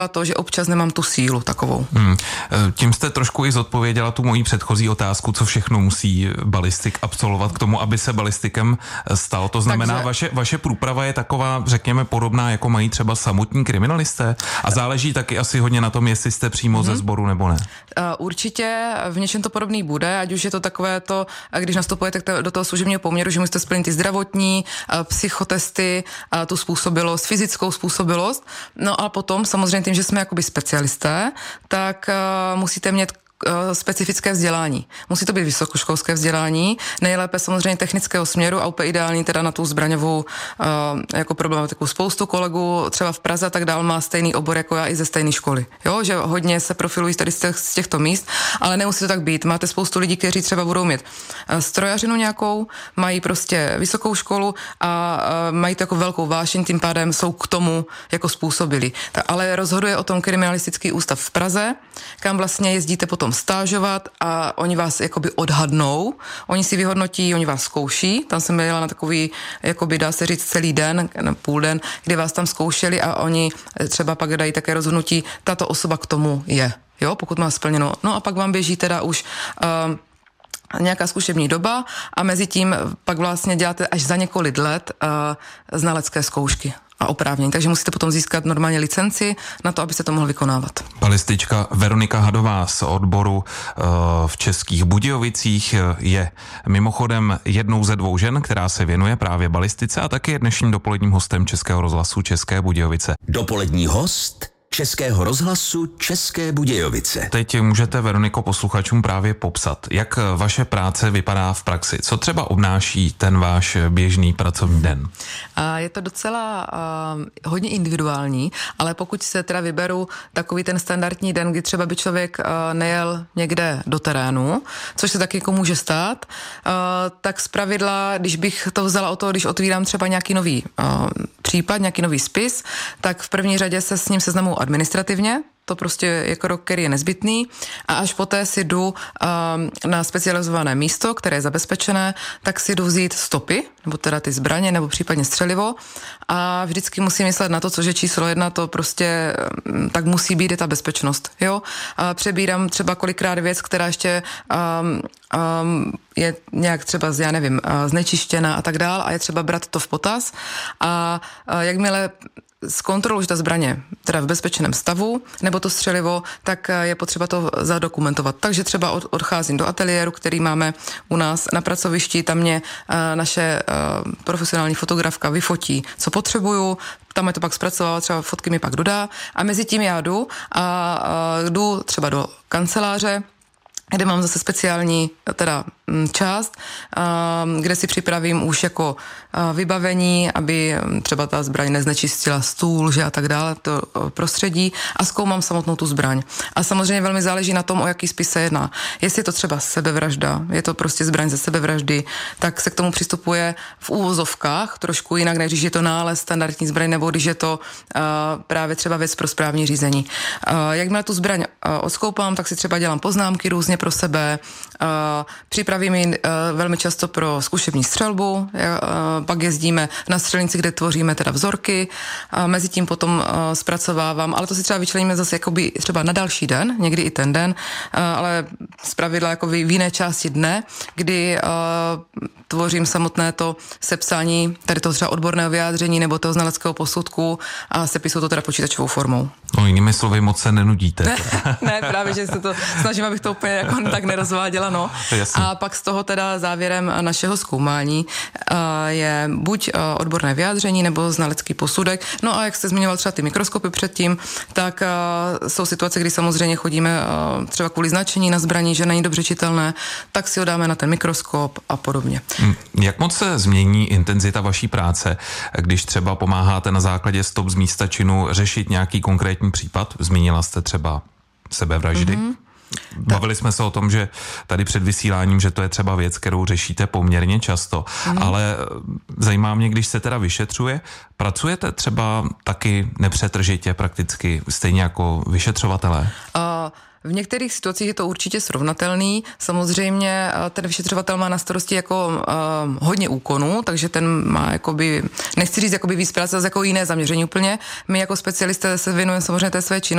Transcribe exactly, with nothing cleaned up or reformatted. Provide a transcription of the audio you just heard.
to, že občas nemám tu sílu takovou. Hmm. Tím jste trošku i zodpověděla tu moji předchozí otázku, co všechno musí balistik absolvovat k tomu, aby se balistikem stal. To znamená, Takže... vaše, vaše průprava je taková, řekněme, podobná, jako mají třeba samotní kriminalisté? A záleží taky asi hodně na tom, jestli jste přímo hmm. ze sboru nebo ne? Určitě v něčem to podobný bude, ať už je to takové to, když nastupujete do toho služebního poměru, že musíte splnit ty zdravotní, psychotesty, tu způsobilost, fyzickou způsobilost. No a potom samozřejmě tím, že jsme jakoby specialisté, tak uh, musíte mít specifické vzdělání. Musí to být vysokoškolské vzdělání, nejlépe samozřejmě technického směru a úplně ideální teda na tu zbraňovou uh, jako problematiku. Spoustu kolegů třeba v Praze tak dál má stejný obor jako já i ze stejné školy. Jo, že hodně se profilují tady z, těch, z těchto míst, ale nemusí to tak být. Máte spoustu lidí, kteří třeba budou mít uh, strojařinu nějakou, mají prostě vysokou školu a uh, mají to jako velkou vášeň, tím pádem jsou k tomu jako způsobili. Ta, ale rozhoduje o tom kriminalistický ústav v Praze, kam vlastně jezdíte potom stážovat a oni vás jakoby odhadnou, oni si vyhodnotí, oni vás zkouší, tam jsem jela na takový, jakoby dá se říct celý den, půl den, kdy vás tam zkoušeli a oni třeba pak dají také rozhodnutí, tato osoba k tomu je, jo, pokud má splněno. No a pak vám běží teda už uh, nějaká zkušební doba a mezi tím pak vlastně děláte až za několik let uh, znalecké zkoušky a oprávnění. Takže musíte potom získat normálně licenci na to, abyste to mohl vykonávat. Balistička Veronika Hadová z odboru uh, v Českých Budějovicích je mimochodem jednou ze dvou žen, která se věnuje právě balistice a taky je dnešním dopoledním hostem Českého rozhlasu České Budějovice. Dopolední host Českého rozhlasu České Budějovice. Teď můžete, Veroniko, posluchačům právě popsat, jak vaše práce vypadá v praxi. Co třeba obnáší ten váš běžný pracovní den? A je to docela uh, hodně individuální, ale pokud se teda vyberu takový ten standardní den, kdy třeba by člověk uh, nejel někde do terénu, což se taky jako může stát, uh, tak zpravidla, když bych to vzala o to, když otvírám třeba nějaký nový uh, případ, nějaký nový spis, tak v první řadě se s ním seznamu administrativně, to prostě je krok, který je nezbytný a až poté si jdu um, na specializované místo, které je zabezpečené, tak si jdu vzít stopy, nebo teda ty zbraně, nebo případně střelivo a vždycky musím myslet na to, což je číslo jedna, to prostě tak musí být, je ta bezpečnost, jo. A přebírám třeba kolikrát věc, která ještě um, um, je nějak třeba, já nevím, znečištěná a tak dál a je třeba brát to v potaz a, a jakmile zkontroluji, že ta zbraně teda v bezpečném stavu, nebo to střelivo, tak je potřeba to zadokumentovat. Takže třeba od, odcházím do ateliéru, který máme u nás na pracovišti, tam mě uh, naše uh, profesionální fotografka vyfotí, co potřebuju, tam je to pak zpracovává, třeba fotky mi pak dodá a mezi tím já jdu a uh, jdu třeba do kanceláře, kde mám zase speciální teda část, kde si připravím už jako vybavení, aby třeba ta zbraň neznečistila stůl, že a tak dále, to prostředí a zkoumám samotnou tu zbraň. A samozřejmě velmi záleží na tom, o jaký spis se jedná. Jestli je to třeba sebevražda, je to prostě zbraň ze sebevraždy, tak se k tomu přistupuje v úvozovkách trošku jinak, než když je to nález standardní zbraň, nebo když je to uh, právě třeba věc pro správní řízení. Uh, jakmile tu zbraň uh, odskoupám, tak si třeba dělám poznámky různě pro sebe, uh, připravím ji uh, velmi často pro zkušební střelbu, uh, pak jezdíme na střelnici, kde tvoříme teda vzorky, uh, mezi tím potom uh, zpracovávám, ale to si třeba vyčleníme zase jakoby třeba na další den, někdy i ten den, uh, ale zpravidla jako v jiné části dne, kdy uh, tvořím samotné to sepsání tady toho třeba odborného vyjádření nebo toho znaleckého posudku a sepisuju to teda počítačovou formou. No jinými slovy, moc se nenudíte. Ne, ne, právě, že se to snažím, abych to úplně jako tak nerozváděla, no. Jasně. A pak z toho teda závěrem našeho zkoumání uh, je buď uh, odborné vyjádření nebo znalecký posudek. No a jak jste zmiňoval třeba ty mikroskopy předtím, tak uh, jsou situace, kdy samozřejmě chodíme uh, třeba kvůli značení na zbraní, že není dobře čitelné, tak si ho dáme na ten mikroskop a podobně. Jak moc se změní intenzita vaší práce, když třeba pomáháte na základě stop z místa činu řešit nějaký konkrétní případ? Zmínila jste třeba sebevraždy? Mm-hmm. Bavili jsme se o tom, že tady před vysíláním, že to je třeba věc, kterou řešíte poměrně často, mm. ale zajímá mě, když se teda vyšetřuje, pracujete třeba taky nepřetržitě prakticky stejně jako vyšetřovatelé? Uh, V některých situacích je to určitě srovnatelný. Samozřejmě ten vyšetřovatel má na starosti jako uh, hodně úkonů, takže ten má jakoby, nechci říct jakoby víc práce, jako jiné zaměření úplně. My jako specialisté se věnujeme samozřejmě té své činnosti